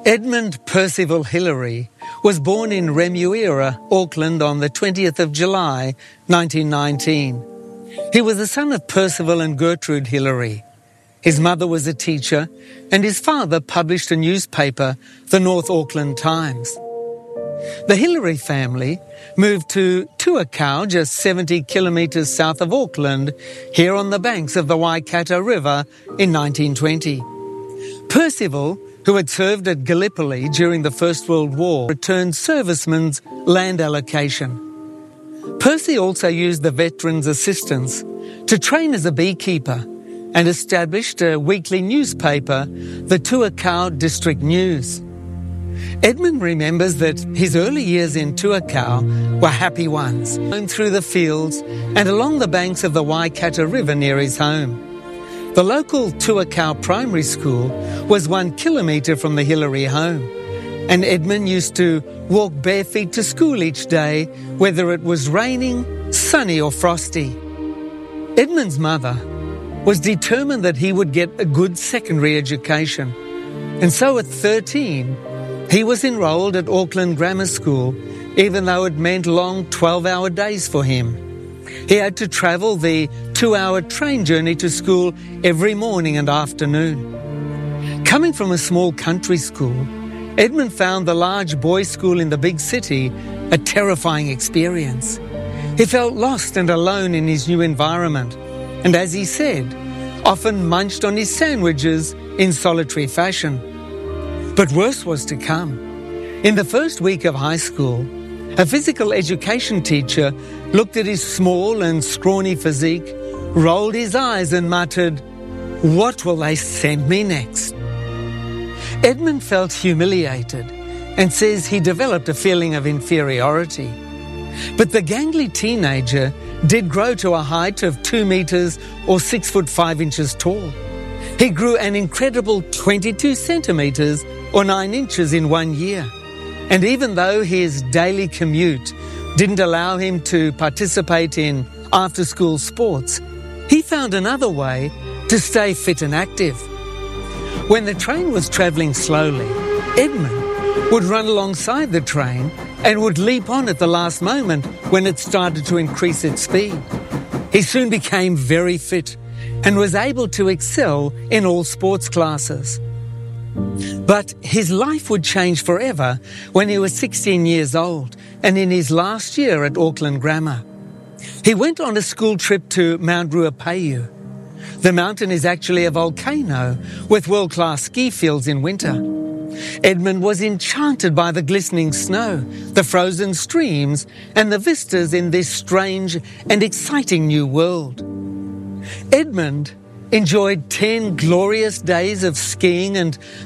Edmund Percival Hillary was born in Remuera, Auckland on the 20th of July, 1919. He was the son of Percival and Gertrude Hillary. His mother was a teacher and his father published a newspaper, the North Auckland Times. The Hillary family moved to Tuakau, just 70 kilometres south of Auckland, here on the banks of the Waikato River in 1920. Percival, who had served at Gallipoli during the First World War, returned servicemen's land allocation. Percy also used the Veterans' Assistance to train as a beekeeper and established a weekly newspaper, the Tuakau District News. Edmund remembers that his early years in Tuakau were happy ones, through the fields and along the banks of the Waikato River near his home. The local Tuakau Primary School was 1 kilometre from the Hillary home, and Edmund used to walk bare feet to school each day, whether it was raining, sunny or frosty. Edmund's mother was determined that he would get a good secondary education, and so at 13, he was enrolled at Auckland Grammar School, even though it meant long 12-hour days for him. He had to travel the 2-hour train journey to school every morning and afternoon. Coming from a small country school, Edmund found the large boys' school in the big city a terrifying experience. He felt lost and alone in his new environment, and as he said, often munched on his sandwiches in solitary fashion. But worse was to come. In the first week of high school, a physical education teacher looked at his small and scrawny physique, rolled his eyes and muttered, "What will they send me next?" Edmund felt humiliated and says he developed a feeling of inferiority. But the gangly teenager did grow to a height of 2 metres or 6 foot 5 inches tall. He grew an incredible 22 centimetres or 9 inches in 1 year. And even though his daily commute didn't allow him to participate in after-school sports, he found another way to stay fit and active. When the train was travelling slowly, Edmund would run alongside the train and would leap on at the last moment when it started to increase its speed. He soon became very fit and was able to excel in all sports classes. But his life would change forever when he was 16 years old and in his last year at Auckland Grammar. He went on a school trip to Mount Ruapehu. The mountain is actually a volcano with world-class ski fields in winter. Edmund was enchanted by the glistening snow, the frozen streams, and the vistas in this strange and exciting new world. Edmund enjoyed 10 glorious days of skiing and